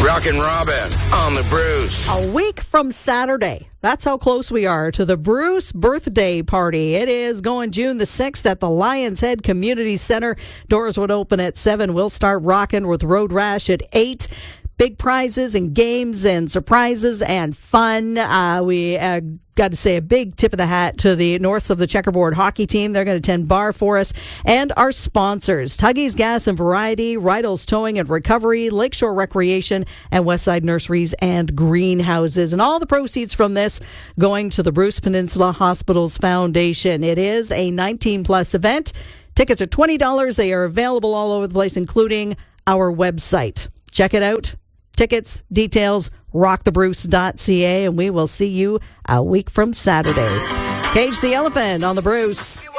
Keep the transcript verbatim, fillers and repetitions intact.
Rockin' Robin on the Bruce. A week from Saturday. That's how close we are to the Bruce birthday party. It is going June the sixth at the Lions Head Community Center. Doors would open at seven. We'll start rocking with Road Rash at eight. Big prizes and games and surprises and fun. Uh, we uh, got to say a big tip of the hat to the North of the Checkerboard hockey team. They're going to tend bar for us. And our sponsors, Tuggy's Gas and Variety, Rydell's Towing and Recovery, Lakeshore Recreation, and Westside Nurseries and Greenhouses. And all the proceeds from this going to the Bruce Peninsula Hospitals Foundation. It is a nineteen plus event. Tickets are twenty dollars. They are available all over the place, including our website. Check it out. Tickets, details, rock the bruce dot c a, and we will see you a week from Saturday. Cage the Elephant on the Bruce.